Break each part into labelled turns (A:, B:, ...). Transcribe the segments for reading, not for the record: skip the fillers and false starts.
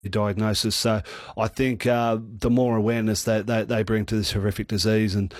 A: diagnosis. So I think the more awareness that they bring to this horrific disease, and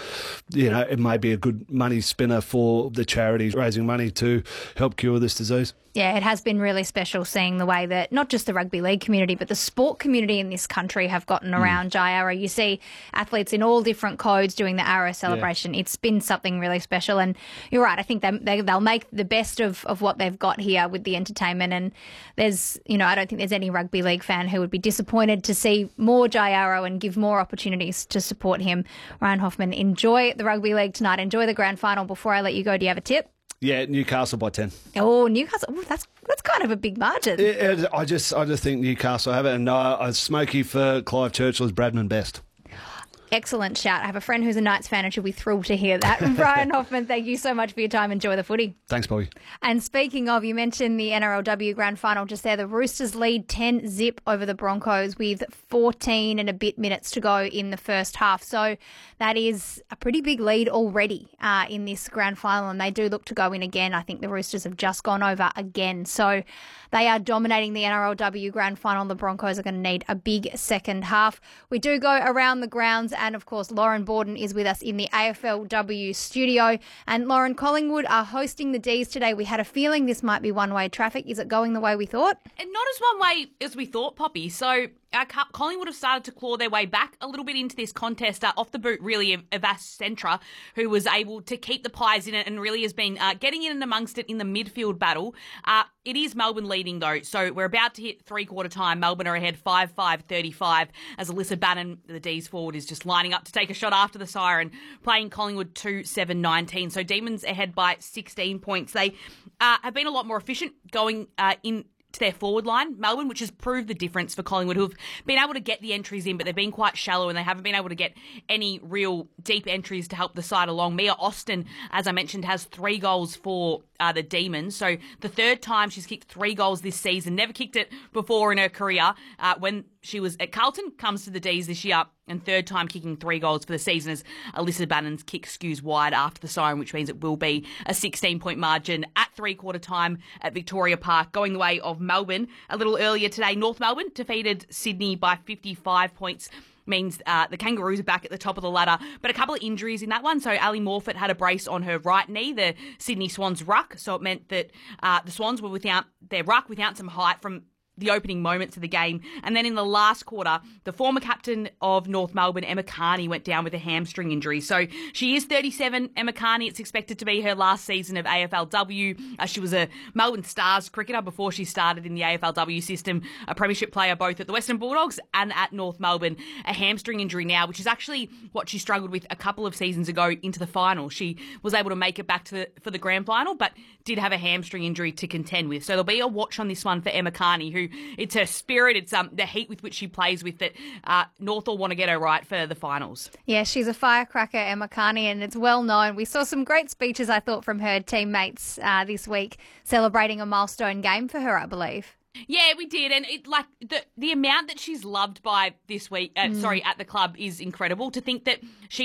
A: it may be a good money spinner for the charities raising money to help cure this disease.
B: Yeah, it has been really special seeing the way that not just the rugby league community, but the sport community in this country have gotten around Jai Arrow. You see athletes in all different codes doing the Arrow celebration. Yeah. It's been something really special. And you're right, I think they'll make the best of what they've got here with the entertainment. And there's, I don't think there's any rugby league fan who would be disappointed to see more Jai Arrow and give more opportunities to support him. Ryan Hoffman, enjoy the rugby league tonight. Enjoy the grand final. Before I let you go, do you have a tip?
A: Yeah, Newcastle by 10.
B: Oh, Newcastle. Oh, that's kind of a big margin.
A: I just think Newcastle have it. And Smokey for Clive Churchill's Bradman best.
B: Excellent shout. I have a friend who's a Knights fan and she'll be thrilled to hear that. Ryan Hoffman, thank you so much for your time. Enjoy the footy.
A: Thanks, Bobby.
B: And speaking of, you mentioned the NRLW Grand Final just there. The Roosters lead 10-0 over the Broncos with 14 and a bit minutes to go in the first half. So that is a pretty big lead already in this Grand Final, and they do look to go in again. I think the Roosters have just gone over again. So they are dominating the NRLW Grand Final. The Broncos are going to need a big second half. We do go around the grounds, and of course, Lauren Borden is with us in the AFLW studio. And Lauren, Collingwood are hosting the D's today. We had a feeling this might be one-way traffic. Is it going the way we thought?
C: And not as one way as we thought, Poppy. So Collingwood have started to claw their way back a little bit into this contest off the boot, really, of Vas Centra, who was able to keep the Pies in it and really has been getting in and amongst it in the midfield battle. It is Melbourne leading, though, so we're about to hit three-quarter time. Melbourne are ahead 5-5-35 as Alyssa Bannon, the D's forward, is just lining up to take a shot after the siren, playing Collingwood 2-7-19. So Demons ahead by 16 points. They have been a lot more efficient going in to their forward line, Melbourne, which has proved the difference for Collingwood, who have been able to get the entries in, but they've been quite shallow and they haven't been able to get any real deep entries to help the side along. Mia Austin, as I mentioned, has 3 goals for the Demons. So the third time she's kicked 3 goals this season, never kicked it before in her career when she was at Carlton, comes to the D's this year, and third time kicking 3 goals for the season as Alyssa Bannon's kick skews wide after the siren, which means it will be a 16-point margin at three-quarter time at Victoria Park, going the way of Melbourne. A little earlier today, North Melbourne defeated Sydney by 55 points. Means the Kangaroos are back at the top of the ladder, but a couple of injuries in that one. So Ali Morfitt had a brace on her right knee, the Sydney Swans ruck, so it meant that the Swans were without their ruck, without some height from the opening moments of the game. And then in the last quarter, the former captain of North Melbourne, Emma Carney, went down with a hamstring injury. So she is 37, Emma Carney. It's expected to be her last season of AFLW. She was a Melbourne Stars cricketer before she started in the AFLW system, a premiership player both at the Western Bulldogs and at North Melbourne. A hamstring injury now, which is actually what she struggled with a couple of seasons ago into the final. She was able to make it back for the grand final, but did have a hamstring injury to contend with. So there'll be a watch on this one for Emma Carney, who it's her spirit, it's the heat with which she plays with that North will want to get her right for the finals.
B: Yeah, she's a firecracker, Emma Carney, and it's well known. We saw some great speeches, I thought, from her teammates this week, celebrating a milestone game for her, I believe.
C: Yeah, we did, and it the amount that she's loved by this week, at the club is incredible. To think that she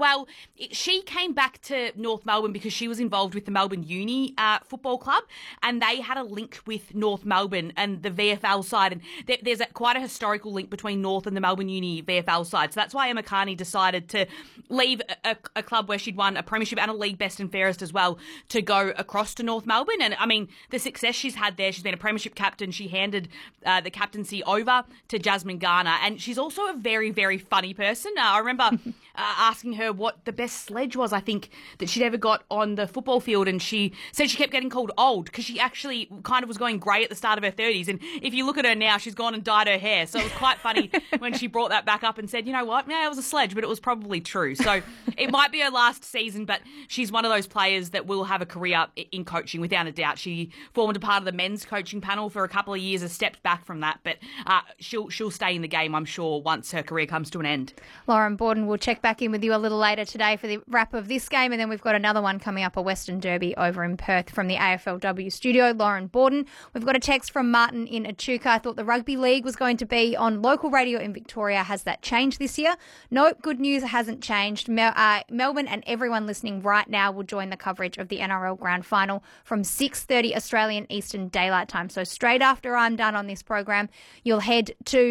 C: she came back to North Melbourne because she was involved with the Melbourne Uni Football Club, and they had a link with North Melbourne and the VFL side, and there's quite a historical link between North and the Melbourne Uni VFL side. So that's why Emma Carney decided to leave a club where she'd won a premiership and a league best and fairest as well to go across to North Melbourne. And I mean, the success she's had there, she's been a premiership captain. She handed the captaincy over to Jasmine Garner, and she's also a very, very funny person. I remember asking her what the best sledge was, I think, that she'd ever got on the football field, and she said she kept getting called old because she actually kind of was going grey at the start of her 30s, and if you look at her now, she's gone and dyed her hair, so it was quite funny when she brought that back up and said, you know what, yeah, it was a sledge, but it was probably true. So it might be her last season, but she's one of those players that will have a career in coaching, without a doubt. She formed a part of the men's coaching panel for a couple of years, has stepped back from that, but she'll stay in the game, I'm sure, once her career comes to an end.
B: Lauren Borden will check back in with you a little later today for the wrap of this game, and then we've got another one coming up, a Western Derby over in Perth from the AFLW studio. Lauren Borden. We've got a text from Martin in Echuca. I thought the rugby league was going to be on local radio in Victoria. Has that changed this year? No, good news, it hasn't changed. Melbourne and everyone listening right now will join the coverage of the NRL Grand Final from 6:30 Australian Eastern Daylight Time. So straight after I'm done on this program, you'll head to